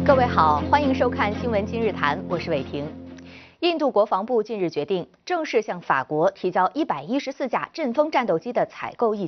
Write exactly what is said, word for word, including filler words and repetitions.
各位好，欢迎收看《新闻今日谈》，我是伟婷。印度国防部近日决定，正式向法国提交一百一十四架阵风战斗机的采购意